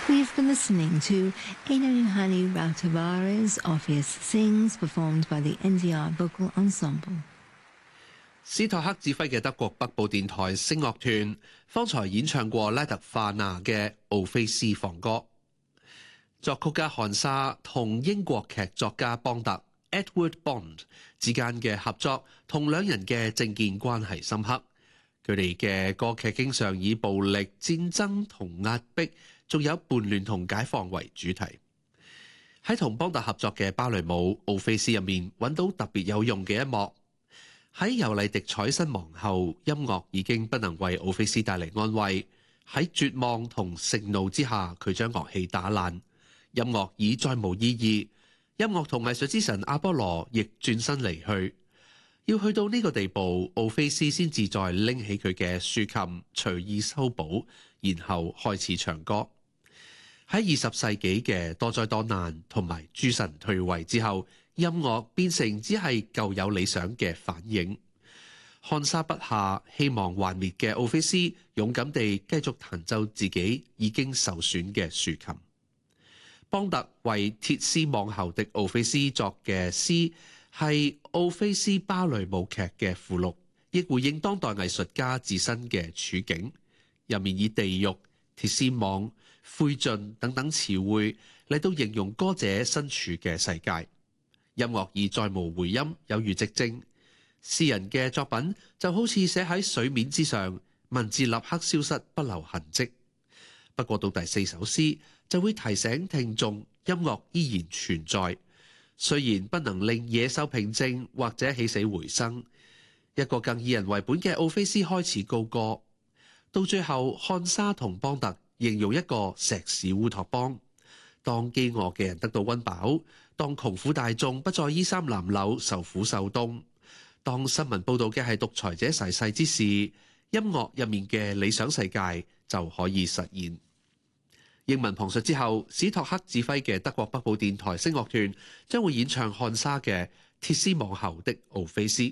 We've been listening to Enoyohani Rautavaara's Orpheus Sings, performed by the NDR Vocal Ensemble. 斯托克指揮嘅德國北部電台聲樂團方才演唱過拉特化拿嘅奧菲斯房歌。作曲家漢莎同英國劇作家邦特 Edward Bond 之間嘅合作，同兩人嘅政見關係深刻。佢哋嘅歌劇經常以暴力、戰爭同壓迫，仲有叛亂同解放為主題。喺同邦特合作嘅芭蕾舞《奧菲斯》入面，揾到特別有用嘅一幕。喺尤麗迪彩身亡後，音樂已經不能為奧菲斯帶嚟安慰。喺絕望同盛怒之下，佢將樂器打爛，音樂已再無意義。音樂同藝術之神阿波羅亦轉身離去。要去到呢個地步，奧菲斯先至再拎起佢嘅豎琴，隨意修補，然後開始唱歌。喺20世紀嘅多災多難同埋諸神退位之後，音樂變成只係舊有理想嘅反映。漢莎筆下希望幻滅嘅奧菲斯，勇敢地繼續彈奏自己已經受損嘅豎琴。邦特為鐵絲網後的奧菲斯作嘅詩，係奧菲斯芭蕾舞劇嘅附錄，亦回應當代藝術家自身嘅處境。入面以地獄、鐵絲網、灰燼等等詞彙嚟到形容歌者身處嘅世界。音樂已再無回音，有如寂靜。詩人嘅作品就好似寫喺水面之上，文字立刻消失，不留痕跡。不過到第4首詩就會提醒聽眾，音樂依然存在，雖然不能令野獸平靜或者起死回生。一個更以人為本嘅奧菲斯開始高歌，到最後漢莎同邦特形容一個石屎烏托邦。當飢餓嘅人得到溫飽，當窮苦大眾不再衣衫襤褸受苦受凍，當新聞報道嘅係獨裁者逝世之時，音樂入面嘅理想世界就可以實現。英文旁述之後，史托克指揮嘅德國北部電台聲樂團將會演唱漢莎嘅鐵絲網後的奧菲斯。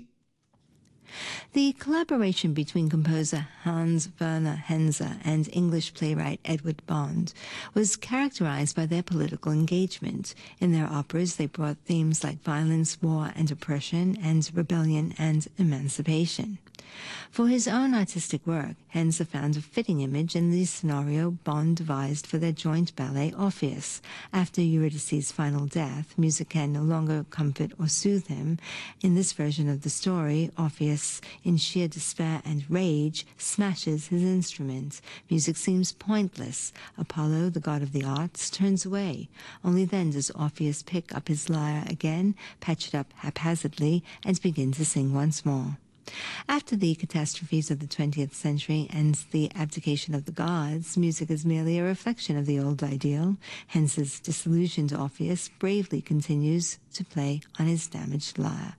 The collaboration between composer Hans Werner Henze and English playwright Edward Bond was characterized by their political engagement. In their operas, they brought themes like violence, war and oppression, and rebellion and emancipation. For his own artistic work, Henze found a fitting image in the scenario Bond devised for their joint ballet Orpheus. After Eurydice's final death, music can no longer comfort or soothe him. In this version of the story, Orpheus, in sheer despair and rage, smashes his instrument. Music seems pointless. Apollo, the god of the arts, turns away. Only then does Orpheus pick up his lyre again, patch it up haphazardly, and begin to sing once more. After the catastrophes of the 20th century and the abdication of the gods, music is merely a reflection of the old ideal. Hence's disillusioned Orpheus bravely continues to play on his damaged lyre.